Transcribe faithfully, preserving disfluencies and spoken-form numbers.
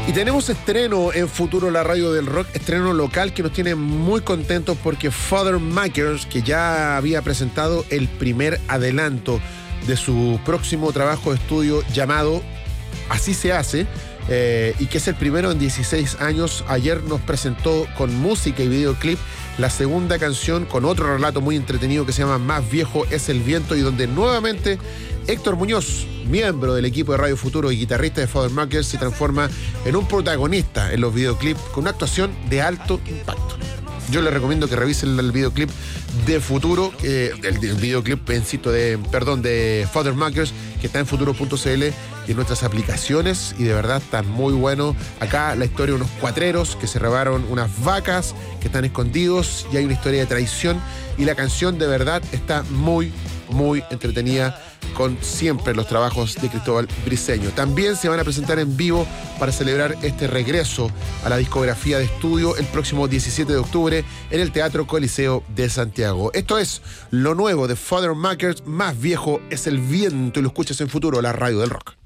Y tenemos estreno en Futuro, la radio del rock, estreno local que nos tiene muy contentos porque Father Makers, que ya había presentado el primer adelanto de su próximo trabajo de estudio llamado Así se hace, eh, y que es el primero en dieciséis años, ayer nos presentó con música y videoclip la segunda canción con otro relato muy entretenido que se llama Más viejo es el viento, y donde nuevamente Héctor Muñoz, miembro del equipo de Radio Futuro y guitarrista de Father Makers, se transforma en un protagonista en los videoclips con una actuación de alto impacto. Yo les recomiendo que revisen el videoclip de Futuro, eh, el, el videoclip pensito de, perdón, de Father Makers, que está en futuro punto c l y en nuestras aplicaciones, y de verdad está muy bueno. Acá la historia de unos cuatreros que se robaron unas vacas que están escondidos, y hay una historia de traición, y la canción de verdad está muy, muy entretenida, con siempre los trabajos de Cristóbal Briceño. También se van a presentar en vivo para celebrar este regreso a la discografía de estudio el próximo diecisiete de octubre en el Teatro Coliseo de Santiago. Esto es lo nuevo de Father Makers, Más viejo es el viento, y lo escuchas en Futuro, la radio del rock.